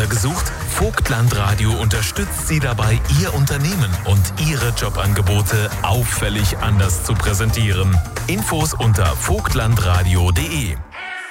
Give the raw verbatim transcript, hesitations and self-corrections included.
Mitarbeiter gesucht? Vogtland Radio unterstützt Sie dabei, Ihr Unternehmen und Ihre Jobangebote auffällig anders zu präsentieren. Infos unter vogtlandradio punkt de.